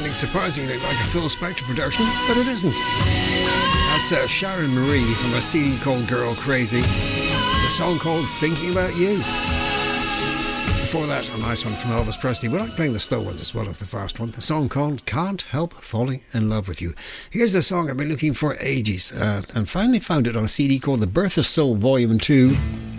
sounding surprisingly like a Phil Spector production, but it isn't. That's Sharon Marie from a CD called Girl Crazy. The song called Thinking About You. Before that, a nice one from Elvis Presley. We like playing the slow ones as well as the fast one. The song called Can't Help Falling in Love With You. Here's the song I've been looking for ages and finally found it on a CD called The Birth of Soul Volume 2.